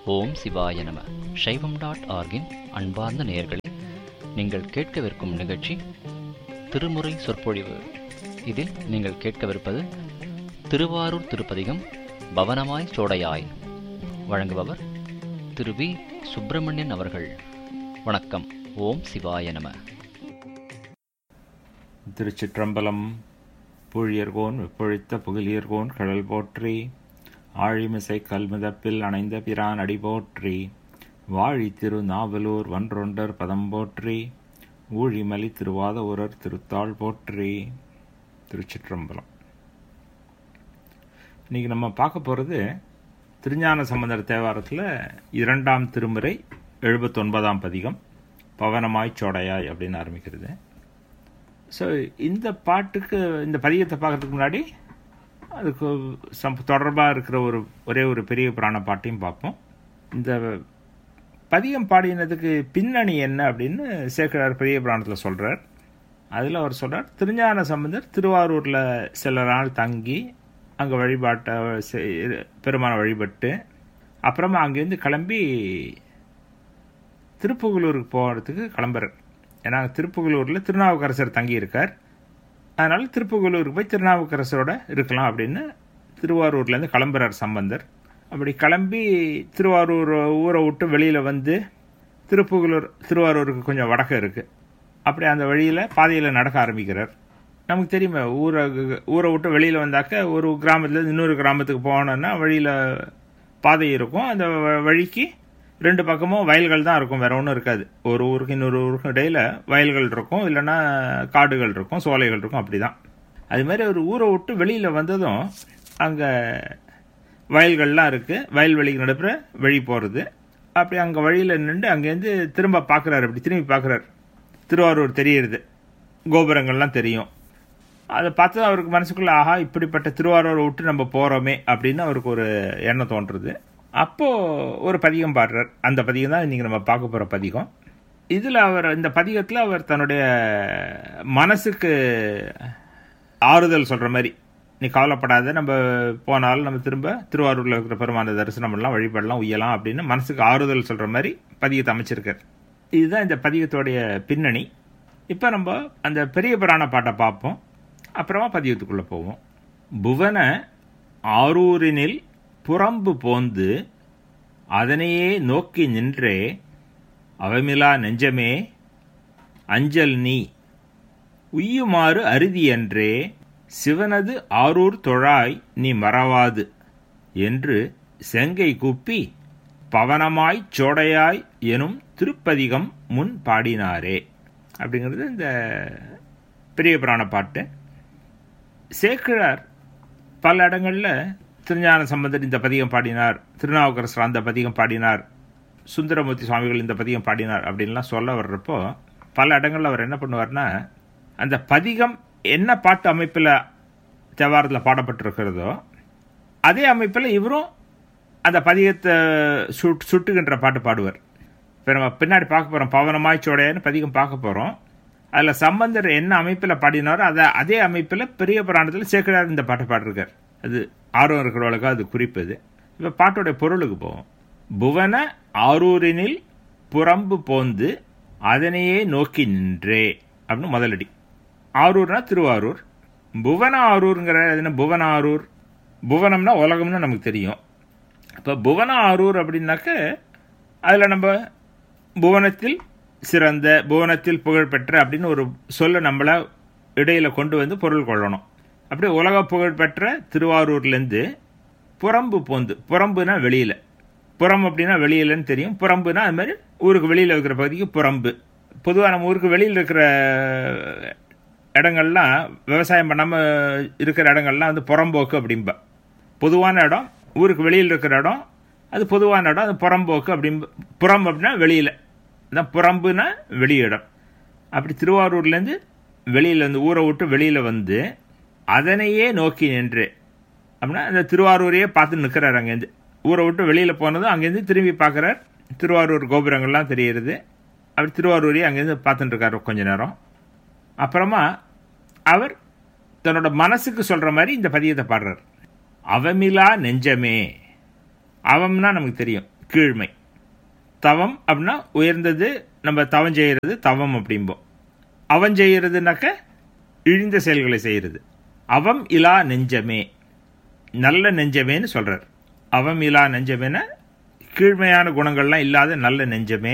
ஓம் சிவாய நம. சைவம்.org-இன் அன்பார்ந்த நேயர்களே, நீங்கள் கேட்கவிருக்கும் நிகழ்ச்சி திருமுறை சொற்பொழிவு. இதில் நீங்கள் கேட்கவிருப்பது திருவாரூர் திருப்பதிகம் பவனமாய் சோடையாய். வழங்குபவர் திரு வி. சுப்பிரமணியன் அவர்கள். வணக்கம். ஓம் சிவாய நம. திருச்சிற்றம்பலம். பூழியர்கோன் வெப்பொழித்த புகழியர்கோன் கடல் போற்றி, ஆழிமிசை கல்மிதப்பில் அணைந்த பிரான் அடி போற்றி, வாழி திரு நாவலூர் வன்றொண்டர் பதம் போற்றி, ஊழிமலி திருவாத ஊரர் திருத்தாள் போற்றி. திருச்சிற்றம்பலம். இன்னைக்கு நம்ம பார்க்க போகிறது திருஞான சம்பந்தர் தேவாரத்தில் 2ஆம் திருமுறை 79ஆம் பதிகம் பவனமாய் சோடையாய் அப்படின்னு ஆரம்பிக்கிறது. ஸோ இந்த பாட்டுக்கு, இந்த பதிகத்தை பார்க்கறதுக்கு முன்னாடி அதுக்கு தொடர்பாக இருக்கிற ஒரே ஒரு பெரிய புராண பாட்டையும் பார்ப்போம். இந்த பதிகம் பாடினதுக்கு பின்னணி என்ன அப்படின்னு சேக்கிழார் பெரிய புராணத்தில் சொல்கிறார். அதில் அவர் சொல்கிறார், திருஞான சம்பந்தர் திருவாரூரில் சில நாள் தங்கி அங்கே பெருமான வழிபட்டு அப்புறமா அங்கேருந்து கிளம்பி திருப்புகலூருக்கு போகிறதுக்கு கிளம்புறார். ஏன்னா திருப்புகலூரில் திருநாவுக்கரசர் தங்கியிருக்கார். அதனால் திருப்புகலூருக்கு போய் திருநாவுக்கரசரோட இருக்கலாம் அப்படின்னு திருவாரூர்லேருந்து கிளம்புறார் சம்பந்தர். அப்படி கிளம்பி திருவாரூர் ஊரை விட்டு வெளியில் வந்து திருவாரூருக்கு கொஞ்சம் வடக்கு இருக்குது. அப்படி அந்த வழியில் பாதையில் நடக்க ஆரம்பிக்கிறார். நமக்கு தெரியுமே, ஊரை விட்டு வெளியில் வந்தாக்க ஒரு கிராமத்துலேருந்து இன்னொரு கிராமத்துக்கு போனோன்னா வழியில் பாதை இருக்கும். அந்த வழிக்கு 2 பக்கமும் வயல்கள் தான் இருக்கும், வேற ஒன்றும் இருக்காது. ஒரு ஊருக்கு இன்னொரு ஊருக்கும் இடையில வயல்கள் இருக்கும், இல்லைன்னா காடுகள் இருக்கும், சோலைகள் இருக்கும். அப்படிதான். அது மாதிரி ஒரு ஊரை விட்டு வெளியில் வந்ததும் அங்கே வயல்கள்லாம் இருக்குது. வயல்வெளிக்கு நடுப்புற வழி போகிறது. அப்படி அங்கே வழியில் நின்று அங்கேருந்து திரும்ப பார்க்குறாரு. அப்படி திரும்பி பார்க்குறாரு. திருவாரூர் தெரியுது, கோபுரங்கள்லாம் தெரியும். அதை பார்த்து அவருக்கு மனசுக்குள்ள, ஆஹா, இப்படிப்பட்ட திருவாரூரை விட்டு நம்ம போகிறோமே அப்படின்னு அவருக்கு ஒரு எண்ணம் தோன்றுறது. அப்போது ஒரு பதிகம் பாடுறார். அந்த பதிகம் தான் இன்றைக்கி நம்ம பார்க்க போகிற பதிகம். இதில் இந்த பதிகத்தில் அவர் தன்னுடைய மனசுக்கு ஆறுதல் சொல்கிற மாதிரி, நீ கவலைப்படாத, நம்ம போனாலும் நம்ம திரும்ப திருவாரூரில் இருக்கிற பெருமான தரிசனம் பண்ணலாம், வழிபடலாம், உய்யலாம் அப்படின்னு மனசுக்கு ஆறுதல் சொல்கிற மாதிரி பதிகத்தை அமைச்சிருக்கார். இதுதான் இந்த பதிகத்தோடைய பின்னணி. இப்போ நம்ம அந்த பெரிய புராண பாட்டை பார்ப்போம், அப்புறமா பதிகத்துக்குள்ளே போவோம். புவன ஆரூரினில் புறம்பு போந்து அதனையே நோக்கி நின்றே, அவமிலா நெஞ்சமே அஞ்சல் நீ உய்யுமாறு அருதியன்றே, சிவனது ஆரூர் தொழாய் நீ மறவாது என்று செங்கை கூப்பி பவனமாய் சோடையாய் எனும் திருப்பதிகம் முன் பாடினாரே. அப்படிங்கிறது இந்த பெரிய புராண பாட்டு. சேக்கிழார் பல இடங்களில் திருஞான சம்பந்தர் இந்த பதிகம் பாடினார், திருநாவுக்கரசர் அந்த பதிகம் பாடினார், சுந்தரமூர்த்தி சுவாமிகள் இந்த பதிகம் பாடினார் அப்படின்லாம் சொல்ல வர்றப்போ பல இடங்களில் அவர் என்ன பண்ணுவார்னா, அந்த பதிகம் என்ன பாட்டு அமைப்பில் தேவாரத்தில் பாடப்பட்டிருக்கிறதோ அதே அமைப்பில் இவரும் அந்த பதிகத்தை சுட்டுகின்ற பாட்டு பாடுவார். இப்போ நம்ம பின்னாடி பார்க்க போகிறோம், பவனமாய் சோடையான்னு பதிகம் பார்க்க போகிறோம். அதில் சம்பந்தர் என்ன அமைப்பில் பாடினாரோ அதே அமைப்பில் பெரிய புராணத்தில் சேக்கிழார் இந்த பாட்டை பாடிருக்கார். அது ஆர்வம் இருக்கிறவளுக்கு அது குறிப்பது. இப்போ பாட்டோடைய பொருளுக்கு போவோம். புவன ஆரூரினில் புறம்பு போந்து அதனையே நோக்கி நின்றே அப்படின்னு முதலடி. ஆரூர்னா திருவாரூர். புவன ஆரூருங்கிற என்ன, புவன ஆரூர், புவனம்னா உலகம்னு நமக்கு தெரியும். இப்போ புவன ஆரூர் அப்படின்னாக்க அதில் நம்ம புவனத்தில் சிறந்த, புவனத்தில் புகழ்பெற்ற அப்படின்னு ஒரு சொல்ல நம்மளை இடையில கொண்டு வந்து பொருள் கொள்ளணும். அப்படியே உலக புகழ்பெற்ற திருவாரூர்லேருந்து புறம்பு போந்து, புறம்புனா வெளியில், புறம் அப்படின்னா வெளியிலன்னு தெரியும், புறம்புனா அது மாதிரி ஊருக்கு வெளியில் இருக்கிற பகுதிக்கு புறம்பு. பொதுவாக நம்ம ஊருக்கு வெளியில் இருக்கிற இடங்கள்லாம், விவசாயம் பண்ணாமல் இருக்கிற இடங்கள்லாம் வந்து புறம்போக்கு அப்படின்பா. பொதுவான இடம், ஊருக்கு வெளியில் இருக்கிற இடம் அது பொதுவான இடம், அது புறம்போக்கு அப்படின்ப. புறம் அப்படின்னா வெளியில் தான், புறம்புனா வெளியிடம். அப்படி திருவாரூர்லேருந்து வெளியில் வந்து ஊரை விட்டு வெளியில் வந்து அதனையே நோக்கி நின்று அப்படின்னா அந்த திருவாரூரையே பார்த்து நிற்கிறார். அங்கேருந்து ஊரை விட்டு வெளியில் போனதும் அங்கேருந்து திரும்பி பார்க்குறார். திருவாரூர் கோபுரங்கள்லாம் தெரிகிறது. அப்படி திருவாரூரையே அங்கேருந்து பார்த்துட்டு இருக்கார் கொஞ்ச நேரம். அப்புறமா அவர் தன்னோட மனசுக்கு சொல்கிற மாதிரி இந்த பதியத்தை பாடுறார். அவமிலா நெஞ்சமே. அவம்னா நமக்கு தெரியும், கீழ்மை. தவம் அப்படின்னா உயர்ந்தது, நம்ம தவம் செய்கிறது தவம் அப்படிம்போம். அவன் செய்கிறதுனாக்க இழிந்த செயல்களை செய்கிறது. அவம் இலா நெஞ்சமே, நல்ல நெஞ்சமேன்னு சொல்கிறார். அவம் இலா நெஞ்சமேன கீழ்மையான குணங்கள்லாம் இல்லாத நல்ல நெஞ்சமே.